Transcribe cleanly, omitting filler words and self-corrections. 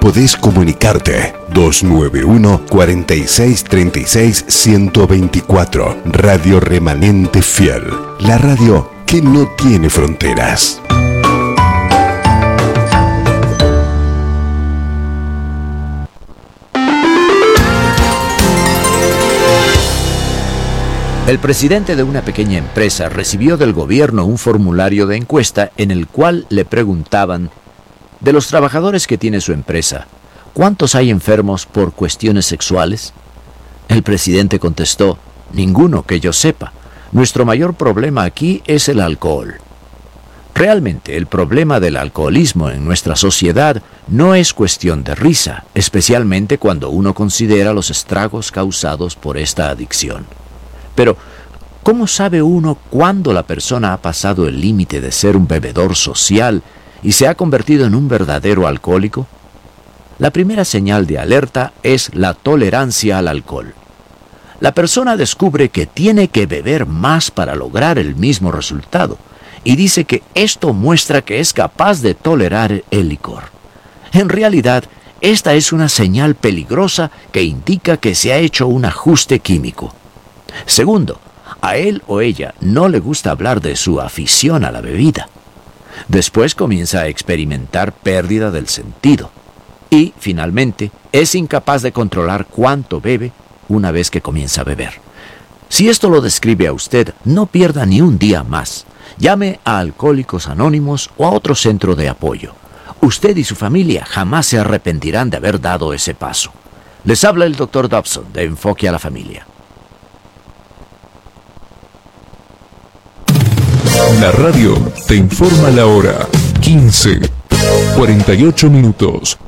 podés comunicarte. 291-4636-124. Radio Remanente Fiel. La radio que no tiene fronteras. El presidente de una pequeña empresa recibió del gobierno un formulario de encuesta en el cual le preguntaban: de los trabajadores que tiene su empresa, ¿cuántos hay enfermos por cuestiones sexuales? El presidente contestó: ninguno que yo sepa. Nuestro mayor problema aquí es el alcohol. Realmente, el problema del alcoholismo en nuestra sociedad no es cuestión de risa, especialmente cuando uno considera los estragos causados por esta adicción. Pero, ¿cómo sabe uno cuándo la persona ha pasado el límite de ser un bebedor social y se ha convertido en un verdadero alcohólico? La primera señal de alerta es la tolerancia al alcohol. La persona descubre que tiene que beber más para lograr el mismo resultado y dice que esto muestra que es capaz de tolerar el licor. En realidad, esta es una señal peligrosa que indica que se ha hecho un ajuste químico. Segundo, a él o ella no le gusta hablar de su afición a la bebida. Después comienza a experimentar pérdida del sentido. Y, finalmente, es incapaz de controlar cuánto bebe una vez que comienza a beber. Si esto lo describe a usted, no pierda ni un día más. Llame a Alcohólicos Anónimos o a otro centro de apoyo. Usted y su familia jamás se arrepentirán de haber dado ese paso. Les habla el Dr. Dobson de Enfoque a la Familia. La radio te informa la hora. 15:48.